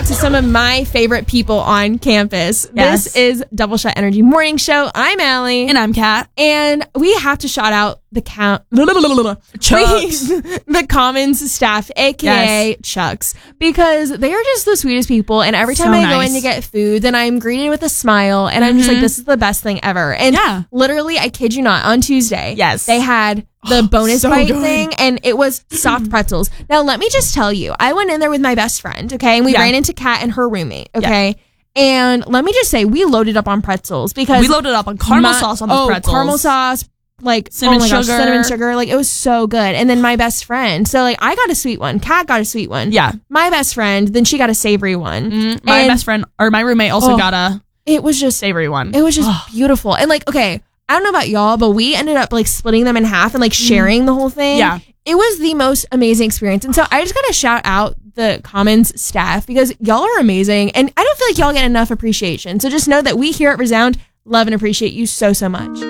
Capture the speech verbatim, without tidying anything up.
to some of my favorite people on campus. Yes. This is Double Shot Energy Morning Show. I'm Allie. And I'm Kat. And we have to shout out the count Chucks. the Commons staff, aka Yes. Chucks, because they are just the sweetest people. And every time So I go nice. in to get food, then I'm greeted with a smile, and I'm just like, this is the best thing ever. And Yeah. literally, I kid you not, on Tuesday, Yes. they had the bonus so bite good. thing, and it was soft pretzels. Now, let me just tell you, I went in there with my best friend, okay, and we Yeah. ran into Kat and her roommate, okay. And let me just say, we loaded up on pretzels because We loaded up on caramel my- sauce on those oh, pretzels. caramel sauce, like Cinnamon oh my gosh, sugar. cinnamon sugar, like it was so good. And then my best friend, so like I got a sweet one, Kat got a sweet one, Yeah. my best friend, then she got a savory one. Mm, my And best friend, or my roommate also Oh. got a It was just savory one. It was just beautiful. And like, okay, I don't know about y'all, but we ended up like splitting them in half and like sharing the whole thing. Yeah. It was the most amazing experience. And so I just gotta shout out the Commons staff because y'all are amazing. And I don't feel like y'all get enough appreciation. So just know that we here at Resound love and appreciate you so, so much.